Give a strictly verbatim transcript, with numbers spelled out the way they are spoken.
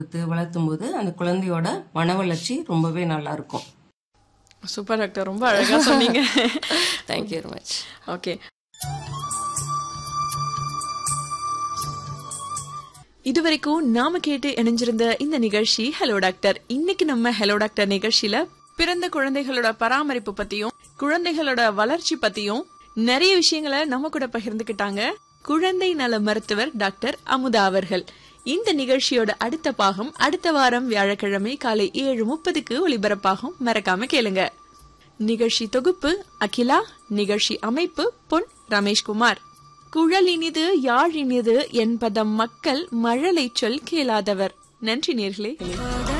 வளர்த்தும் போது அந்த குழந்தையோட மன வளர்ச்சி ரொம்பவே நல்லா இருக்கும். சூப்பர் டாக்டர், ரொம்ப அழகா சொன்னீங்க. Thank you very much. ஓகே, இதுவரைக்கும் நாம கேட்டு இணைஞ்சிருந்த இந்த நிகழ்ச்சி ஹலோ டாக்டர். இன்னைக்கு நம்ம ஹலோ டாக்டர் நிகழ்ச்சியில பிறந்த குழந்தைகளோட பராமரிப்பு பத்தியும் குழந்தைகளோட வளர்ச்சி பத்தியும் நிறைய விஷயங்களை நம்ம கூட பகிர்ந்துகிட்டாங்க குழந்தை நல மருத்துவர் டாக்டர் அமுதா அவர்கள். இந்த நிகழ்ச்சியோட அடுத்த பாகம் அடுத்த வாரம் வியாழக்கிழமை காலை ஏழு முப்பதுக்கு ஒளிபரப்பாகும், மறக்காம கேளுங்க. நிகழ்ச்சி தொகுப்பு அகிலா, நிகழ்ச்சி அமைப்பு பொன் ரமேஷ்குமார். குழல் இனிது யாழ் இனிது என்பதம் மக்கள் மழலை சொல் கேளாதவர். நன்றி நேர்களே.